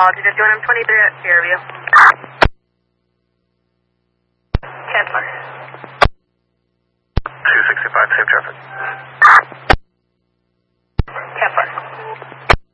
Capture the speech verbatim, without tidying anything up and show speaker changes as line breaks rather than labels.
two fifty-one, I'm twenty-three at Fairview. Chancellor.
two sixty-five, safe traffic.